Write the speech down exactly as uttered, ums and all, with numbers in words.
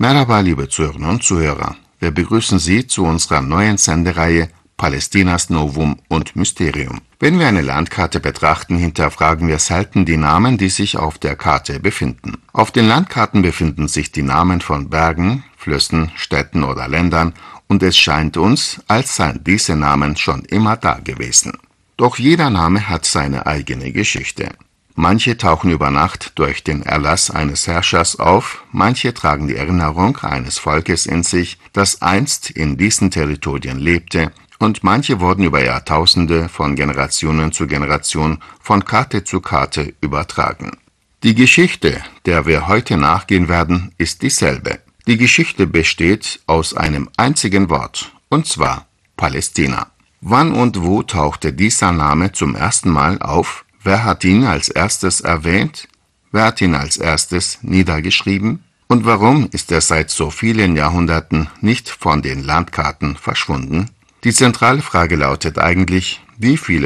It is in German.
Merhaba, liebe Zuhörerinnen und Zuhörer. Wir begrüßen Sie zu unserer neuen Sendereihe Palästinas Novum und Mysterium. Wenn wir eine Landkarte betrachten, hinterfragen wir selten die Namen, die sich auf der Karte befinden. Auf den Landkarten befinden sich die Namen von Bergen, Flüssen, Städten oder Ländern, und es scheint uns, als seien diese Namen schon immer da gewesen. Doch jeder Name hat seine eigene Geschichte. Manche tauchen über Nacht durch den Erlass eines Herrschers auf, manche tragen die Erinnerung eines Volkes in sich, das einst in diesen Territorien lebte, und manche wurden über Jahrtausende von Generationen zu Generation, von Karte zu Karte übertragen. Die Geschichte, der wir heute nachgehen werden, ist dieselbe. Die Geschichte besteht aus einem einzigen Wort, und zwar Palästina. Wann und wo tauchte dieser Name zum ersten Mal auf? Wer hat ihn als erstes erwähnt? Wer hat ihn als erstes niedergeschrieben? Und warum ist er seit so vielen Jahrhunderten nicht von den Landkarten verschwunden? Die zentrale Frage lautet eigentlich, wie viele